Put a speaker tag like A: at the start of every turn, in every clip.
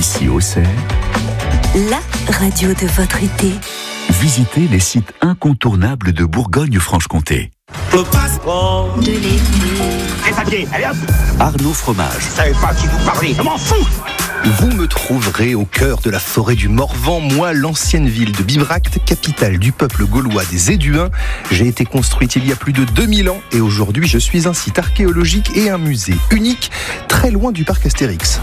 A: Ici Auxerre,
B: la radio de votre été.
A: Visitez les sites incontournables de Bourgogne-Franche-Comté.
C: Le passeport
B: de l'été.
C: Les papiers, allez hop.
A: Arnaud Fromage.
C: Je savais pas qui vous parlez, je m'en fous.
D: Vous me trouverez au cœur de la forêt du Morvan, moi, l'ancienne ville de Bibracte, capitale du peuple gaulois des Éduins. J'ai été construite il y a plus de 2000 ans et aujourd'hui je suis un site archéologique et un musée unique, très loin du parc Astérix.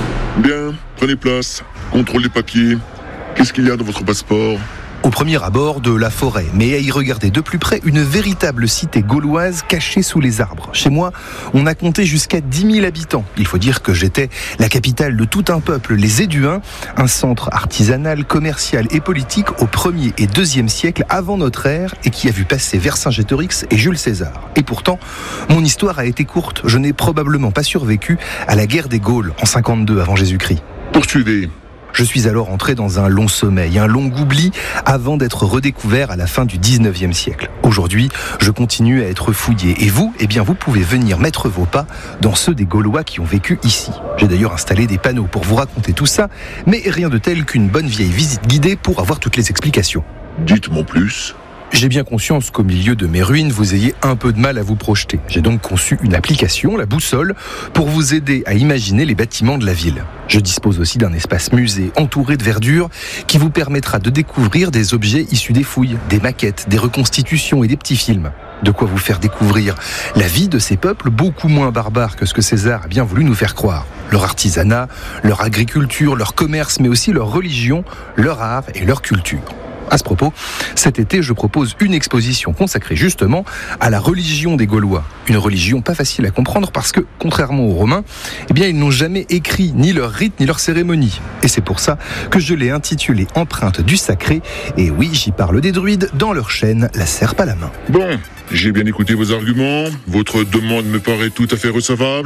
E: Bien, prenez place, contrôle les papiers. Qu'est-ce qu'il y a dans votre passeport ?
D: Au premier abord de la forêt, mais à y regarder de plus près, une véritable cité gauloise cachée sous les arbres. Chez moi, on a compté jusqu'à 10 000 habitants. Il faut dire que j'étais la capitale de tout un peuple, les Éduins, un centre artisanal, commercial et politique au 1er et 2e siècle avant notre ère et qui a vu passer Vercingétorix et Jules César. Et pourtant, mon histoire a été courte. Je n'ai probablement pas survécu à la guerre des Gaules en 52 avant Jésus-Christ.
E: Poursuivez.
D: Je suis alors entré dans un long sommeil, un long oubli, avant d'être redécouvert à la fin du 19e siècle. Aujourd'hui, je continue à être fouillé. Et vous, vous pouvez venir mettre vos pas dans ceux des Gaulois qui ont vécu ici. J'ai d'ailleurs installé des panneaux pour vous raconter tout ça, mais rien de tel qu'une bonne vieille visite guidée pour avoir toutes les explications.
E: Dites-moi plus.
D: J'ai bien conscience qu'au milieu de mes ruines, vous ayez un peu de mal à vous projeter. J'ai donc conçu une application, la boussole, pour vous aider à imaginer les bâtiments de la ville. Je dispose aussi d'un espace musée entouré de verdure qui vous permettra de découvrir des objets issus des fouilles, des maquettes, des reconstitutions et des petits films. De quoi vous faire découvrir la vie de ces peuples beaucoup moins barbares que ce que César a bien voulu nous faire croire. Leur artisanat, leur agriculture, leur commerce, mais aussi leur religion, leur art et leur culture. À ce propos, cet été, je propose une exposition consacrée justement à la religion des Gaulois. Une religion pas facile à comprendre parce que, contrairement aux Romains, ils n'ont jamais écrit ni leurs rites ni leurs cérémonies. Et c'est pour ça que je l'ai intitulée Empreinte du sacré. Et oui, j'y parle des druides dans leur chaîne La Serpe à la main.
E: Bon, j'ai bien écouté vos arguments. Votre demande me paraît tout à fait recevable.